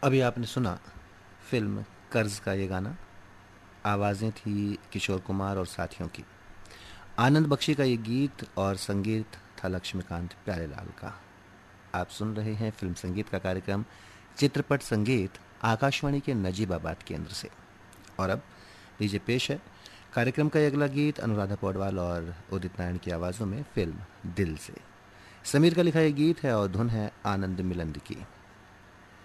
अभी आपने सुना फिल्म कर्ज का ये गाना। आवाज़ें थी किशोर कुमार और साथियों की। आनंद बख्शी का ये गीत और संगीत था लक्ष्मीकांत प्यारेलाल का। आप सुन रहे हैं फिल्म संगीत का कार्यक्रम चित्रपट संगीत आकाशवाणी के नजीबाबाद केंद्र से। और अब लीजिए पेश है कार्यक्रम का ये अगला गीत अनुराधा पौडवाल और उदित नारायण की आवाज़ों में फिल्म दिल से। समीर का लिखा ये गीत है और धुन है आनंद मिलंद की।